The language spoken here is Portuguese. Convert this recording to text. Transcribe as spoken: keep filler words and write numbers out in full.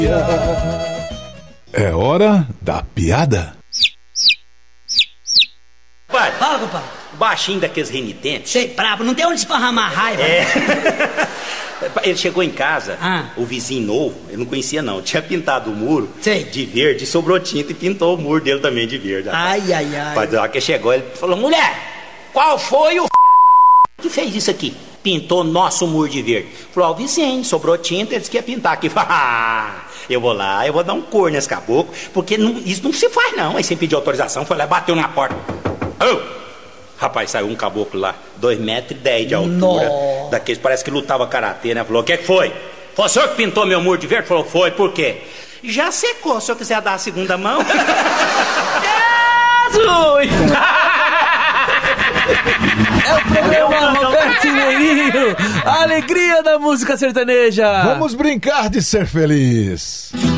É hora da piada. Pai, Fala, compadre. baixinho daqueles renitentes. Sei, brabo, não tem onde esparramar raiva. É. Ele chegou em casa, Ah. o vizinho novo, ele não conhecia não, tinha pintado o muro Sei. de verde, sobrou tinta e pintou o muro dele também de verde. Ai, ai, ai. Mas na hora que chegou, ele falou: mulher, qual foi o que fez isso aqui? Pintou nosso muro de verde. Falou: ó, o vizinho, sobrou tinta, ele disse que ia pintar aqui. Ah, eu vou lá, eu vou dar um cor nesse caboclo, porque não, isso não se faz não. Aí sem pedir autorização, foi lá e bateu na porta. Oh! Rapaz, saiu um caboclo lá, dois metros e dez de altura, Nossa. daqueles, parece que lutava karatê, né? Falou: o que que foi? Foi o senhor que pintou meu muro de verde? Falou: foi, por quê? Já secou, se eu quiser dar a segunda mão. Jesus! É o programa Roberto Mineirinho, a alegria da música sertaneja. Vamos brincar de ser feliz.